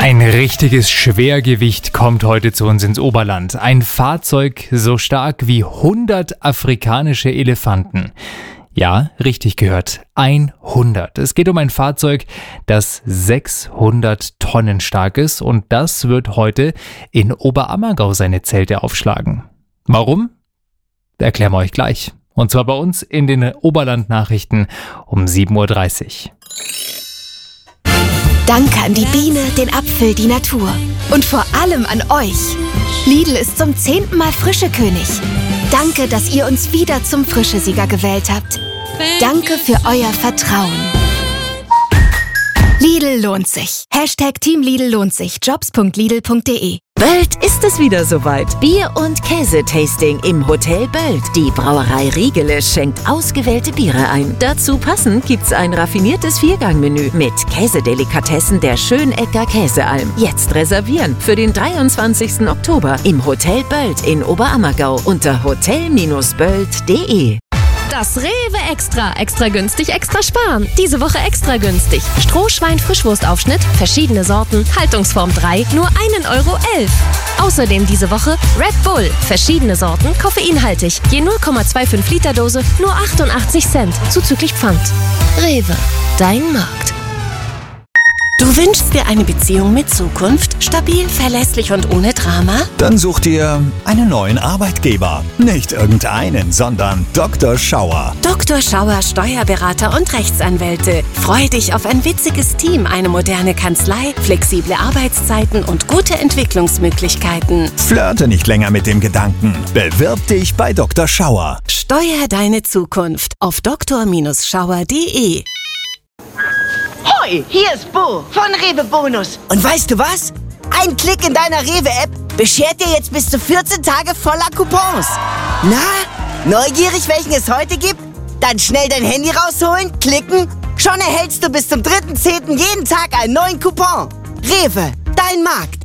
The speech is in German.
Ein richtiges Schwergewicht kommt heute zu uns ins Oberland. Ein Fahrzeug so stark wie 100 afrikanische Elefanten. Ja, richtig gehört, 100. Es geht um ein Fahrzeug, das 600 Tonnen stark ist, und das wird heute in Oberammergau seine Zelte aufschlagen. Warum? Erklären wir euch gleich. Und zwar bei uns in den Oberland-Nachrichten um 7:30 Uhr. Danke an die Biene, den Apfel, die Natur. Und vor allem an euch. Lidl ist zum 10. Mal Frischekönig. Danke, dass ihr uns wieder zum Frischesieger gewählt habt. Danke für euer Vertrauen. Lidl lohnt sich. Team Lidl lohnt sich. Jobs.lidl.de. Bald ist es wieder soweit. Bier- und Käsetasting im Hotel Böld. Die Brauerei Riegele schenkt ausgewählte Biere ein. Dazu passend gibt's ein raffiniertes Viergangmenü mit Käsedelikatessen der Schönecker Käsealm. Jetzt reservieren für den 23. Oktober im Hotel Böld in Oberammergau unter hotel-böld.de. Das Rewe Extra. Extra günstig, extra sparen. Diese Woche extra günstig. Strohschwein-Frischwurstaufschnitt, verschiedene Sorten, Haltungsform 3, nur 1,11 €. Außerdem diese Woche Red Bull, verschiedene Sorten, koffeinhaltig. Je 0,25 Liter Dose, nur 88 Cent, zuzüglich Pfand. Rewe, dein Markt. Du wünschst dir eine Beziehung mit Zukunft? Stabil, verlässlich und ohne Drama? Dann such dir einen neuen Arbeitgeber. Nicht irgendeinen, sondern Dr. Schauer. Dr. Schauer, Steuerberater und Rechtsanwälte. Freu dich auf ein witziges Team, eine moderne Kanzlei, flexible Arbeitszeiten und gute Entwicklungsmöglichkeiten. Flirte nicht länger mit dem Gedanken. Bewirb dich bei Dr. Schauer. Steuer deine Zukunft auf dr-schauer.de. Hoi, hier ist Bo von Rewe Bonus. Und weißt du was? Ein Klick in deiner Rewe-App beschert dir jetzt bis zu 14 Tage voller Coupons. Na, neugierig, welchen es heute gibt? Dann schnell dein Handy rausholen, klicken. Schon erhältst du bis zum 3.10. jeden Tag einen neuen Coupon. Rewe, dein Markt.